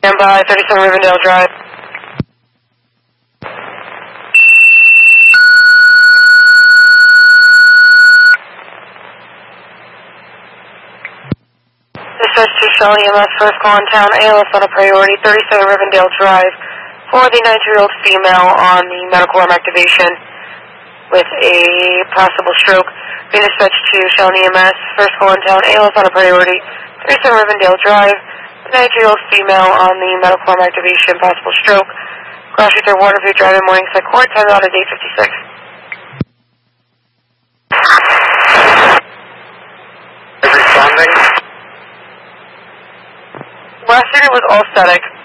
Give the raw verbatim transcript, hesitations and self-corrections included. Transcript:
Stand by, thirty-seven Rivendell Drive. Dispatch to Shell E M S, first call in town, A L S on a priority, thirty-seven Rivendell Drive, for the ninety-year-old female on the medical arm activation with a possible stroke. Being dispatched to Shell E M S, first call in town, A L S on a priority, thirty-seven Rivendell Drive, ninety-year-old female on the medical arm activation, possible stroke. Cross Street third Waterview Drive in Morningside Court, time out at eight fifty-six. Responding. Last unit was all static.